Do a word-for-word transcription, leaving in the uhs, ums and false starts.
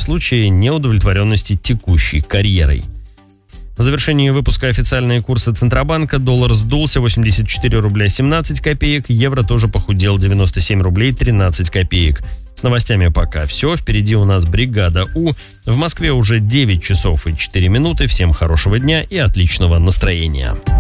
случае неудовлетворенности текущей карьерой. В завершении выпуска официальные курсы Центробанка. Доллар сдулся восемьдесят четыре рубля семнадцать копеек, евро тоже похудел девяносто семь рублей тринадцать копеек. С новостями пока все. Впереди у нас бригада У. В Москве уже девять часов и четыре минуты. Всем хорошего дня и отличного настроения.